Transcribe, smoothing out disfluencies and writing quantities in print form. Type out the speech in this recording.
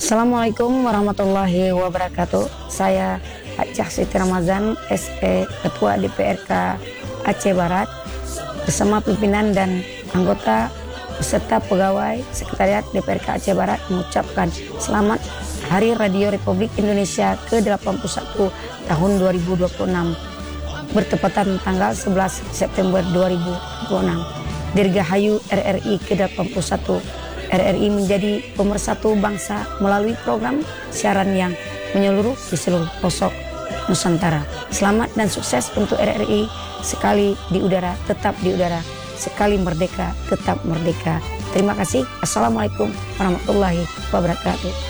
Assalamualaikum warahmatullahi wabarakatuh. Saya Aceh Siti Ramazan, SE Ketua DPRK Aceh Barat, bersama pimpinan dan anggota beserta pegawai Sekretariat DPRK Aceh Barat mengucapkan selamat Hari Radio Republik Indonesia ke-81 tahun 2026 bertepatan tanggal 11 September 2026. Dirgahayu RRI ke-81. RRI menjadi pemersatu bangsa melalui program siaran yang menyeluruh di seluruh pelosok Nusantara. Selamat dan sukses untuk RRI. Sekali di udara, tetap di udara. Sekali merdeka, tetap merdeka. Terima kasih. Assalamualaikum warahmatullahi wabarakatuh.